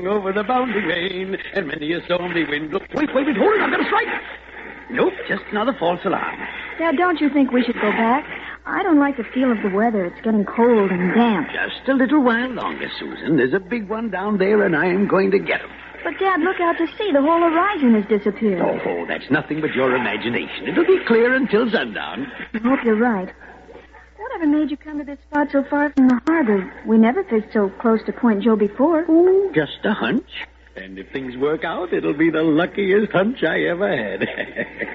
over the bounding main, and many a stormy wind. Wait, hold it, I've got a strike. Nope, just another false alarm. Dad, don't you think we should go back? I don't like the feel of the weather. It's getting cold and damp. Just a little while longer, Susan. There's a big one down there, and I'm going to get him. But, Dad, look out to sea. The whole horizon has disappeared. Oh, that's nothing but your imagination. It'll be clear until sundown. I hope you're right. Whatever made you come to this spot so far from the harbor? We never fished so close to Point Joe before. Oh, just a hunch. And if things work out, it'll be the luckiest hunch I ever had.